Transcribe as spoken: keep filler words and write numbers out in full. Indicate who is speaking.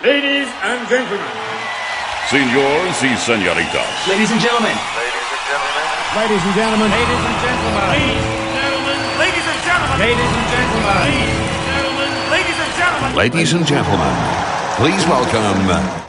Speaker 1: Ladies and gentlemen.
Speaker 2: Señores y señoritas.
Speaker 3: Ladies and gentlemen.
Speaker 4: Ladies and gentlemen.
Speaker 1: Ladies and gentlemen. Ladies and gentlemen. Ladies and gentlemen. Ladies and gentlemen. Ladies and gentlemen.
Speaker 2: Ladies and gentlemen, please welcome